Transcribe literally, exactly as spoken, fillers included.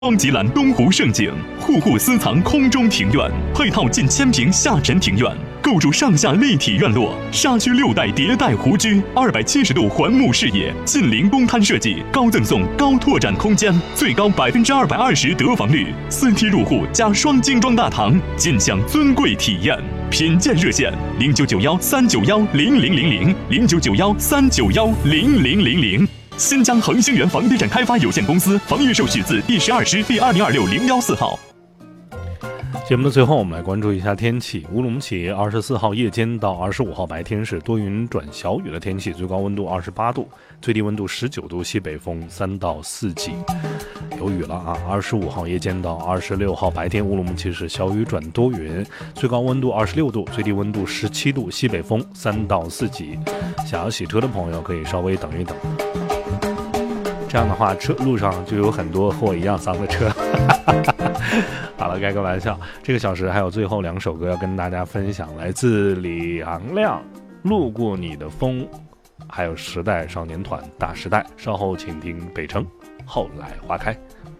方吉兰东湖胜景，户户私藏空中庭院，配套近千平下沉庭院，构筑上下立体院落，沙区六代迭代湖居，二百七十度环幕视野，近邻公摊设计，高赠送高拓展空间，最高百分之二百二十得房率，四梯入户加双精装大堂，尽享尊贵体验。品鉴热线：零九九幺三九幺零零零零零九九幺三九幺零零零零。新疆恒星源房地产开发有限公司房业手续字第十二师第二零二六零幺四号。 节目的最后，我们来关注一下天气。乌鲁木齐二十四号夜间到二十五号白天是多云转小雨的天气，最高温度二十八度，最低温度十九度，西北风三到四级。有雨了啊！二十五号夜间到二十六号白天，乌鲁木齐是小雨转多云，最高温度二十六度，最低温度十七度，西北风三到四级。想要洗车的朋友可以稍微等一等。这样的话，车路上就有很多和我一样脏的车。好了，开个玩笑。这个小时还有最后两首歌要跟大家分享，来自李昂亮，《路过你的风》，还有时代少年团《大时代》。稍后请听北城后来花开。